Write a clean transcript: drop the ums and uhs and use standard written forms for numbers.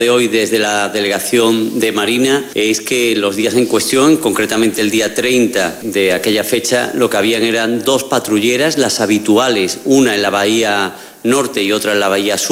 de hoy desde la Delegación de Marina es que los días en cuestión, concretamente el día 30 de aquella fecha, lo que habían eran 2 patrulleras, las habituales, una en la bahía norte y otra en la bahía sur.